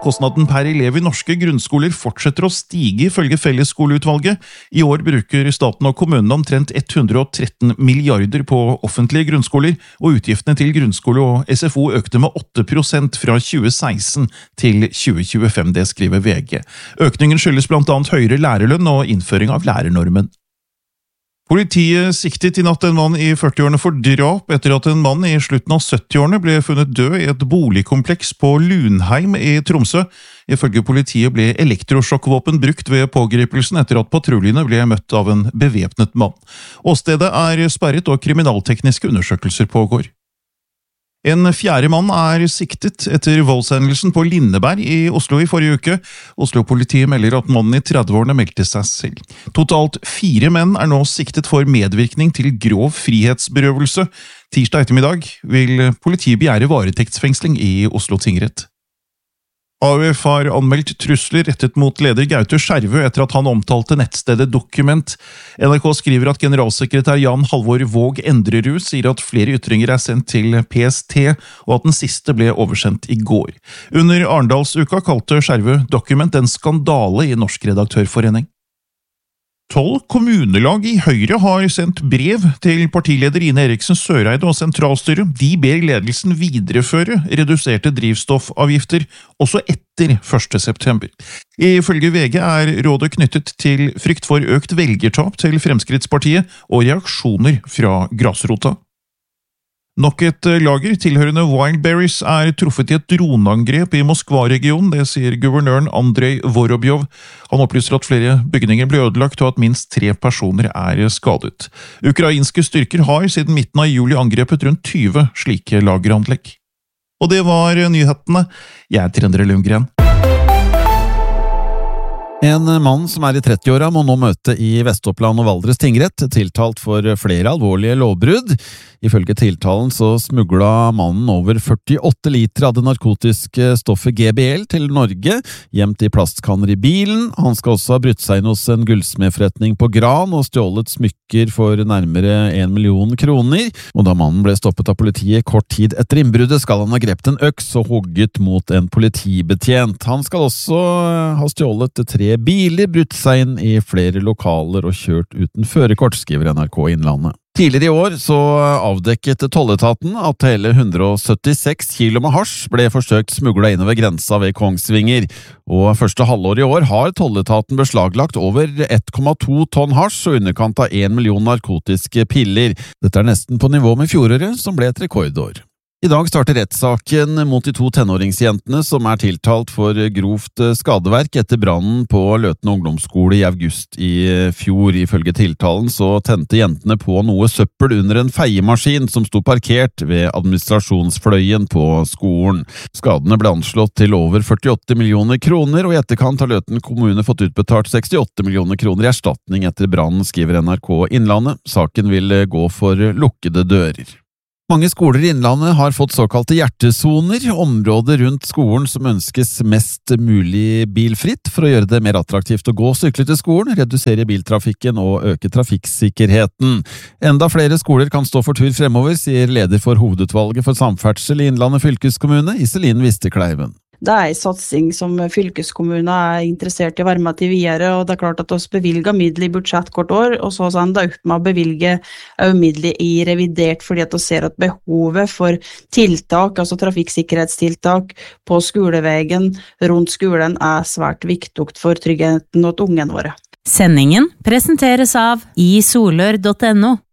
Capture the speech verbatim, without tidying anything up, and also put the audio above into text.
Kostnaden per elev i norske grunnskoler fortsetter å stige ifølge Fellesskoleutvalget. I år bruker staten og kommunene omtrent hundre og tretten milliarder på offentlige grunnskoler, og utgiftene til grunnskole og S F O økte med åtte prosent fra tjue seksten til tjue tjuefem, det skriver V G. Økningen skyldes blant annet høyere lærerlønn og innføring av lærernormen. Politiet siktet i natt en mann i førtiårene for drap etter at en mann i slutten av syttiårene ble funnet død i et boligkompleks på Lunheim i Tromsø. Ifølge politiet ble elektrosjokkvåpen brukt ved pågripelsen etter at patruljene ble møtt av en bevæpnet mann. Åstedet er sperret og kriminaltekniske undersøkelser pågår. En fjerde mann er siktet etter voldshendelsen på Lindeberg i Oslo i forrige uke. Oslo-politiet melder at mannen i trettiårene meldte seg selv. Totalt fire menn er nå siktet for medvirkning til grov frihetsberøvelse. Tirsdag ettermiddag vil politiet begjære varetektsfengsling i Oslo tingrett. A U F har anmeldt trusler rettet mot leder Gaute Skjervø etter at han omtalte nettstedet Dokument. N R K skriver at generalsekretær Jan Halvor Våg Endrerud sier at flere ytringer er sendt til P S T, og at den siste ble oversendt i går. Under Arendalsuka kalte Skjervø Dokument en skandale i Norsk Redaktørforening. Tolv kommunelag i Høyre har sendt brev til partileder Ine Eriksen Søreide og sentralstyret. De ber ledelsen videreføre reduserte drivstoffavgifter også etter første september. Ifølge V G er rådet knyttet til frykt for økt velgertap til Fremskrittspartiet og reaksjoner fra grasrota. Nok et lager tilhørende Wildberries er truffet i et droneangrep i Moskva-regionen, det sier guvernøren Andrej Vorobjov. Han opplyser at flere bygninger ble ødelagt og at minst tre personer er skadet. Ukrainske styrker har siden midten av juli angrepet rundt tyve slike lageranlegg. Og det var nyhetene. Jeg er Trendre Lundgren. En mann som er i trettiåra må nå møte i Vest-Oppland og Valdres tingrett, tiltalt for flere alvorlige lovbrudd. Ifølge tiltalen så smugla mannen over førtiåtte liter av det narkotiske stoffet G B L til Norge, gjemt i plastkanner i bilen. Han skal også ha brutt seg inn hos en gullsmedforretning på Gran og stjålet smykker for nærmere en million kroner. Og da mannen ble stoppet av politiet kort tid etter innbruddet, skal han ha grepet en øks og hogget mot en politibetjent. Han skal også ha stjålet tre biler, brutt seg inn i flere lokaler og kjørt uten førerkort, skriver N R K Innlandet. Tidligere i år så avdekket tolletaten at hele hundre og syttiseks kilo med hasj ble forsøkt smuglet innover grensa ved Kongsvinger, og første halvår i år har tolletaten beslaglagt over ett komma to tonn hasj og underkant av en million narkotiske piller. Dette er nesten på nivå med fjoråret, som ble et rekordår. I dag starter rettssaken mot de to tenåringsjentene som er tiltalt for grovt skadeverk etter brannen på Løten ungdomsskole i august i fjor. Ifølge tiltalen så tente jentene på noe søppel under en feiemaskin som sto parkert ved administrasjonsfløyen på skolen. Skadene ble anslått til over førtiåtte millioner kroner, og i etterkant har Løten kommune fått utbetalt sekstiåtte millioner kroner i erstatning etter brannen, skriver N R K Innlandet. Saken vil gå for lukkede dører. Mange skoler i Innlandet har fått såkalte hjertesoner, områder rundt skolen som ønskes mest mulig bilfritt for å gjøre det mer attraktivt å gå og sykle til skolen, redusere biltrafikken og øke trafikksikkerheten. Enda flere skoler kan stå for tur fremover, sier leder for hovedutvalget for samferdsel i Innlandet fylkeskommune, Iselin Vistekleiven. Det er en satsing som fylkeskommunen er interessert i å være med til videre, og det er klart at vi bevilger midler i budsjett hvert år, og så er det opp med å bevilge midler i revidert, fordi at vi ser at behovet for tiltak, altså trafikksikkerhetstiltak på skoleveien rundt skolen er svært viktig for tryggheten og ungene våre. Sendingen presenteres av i solør punktum no.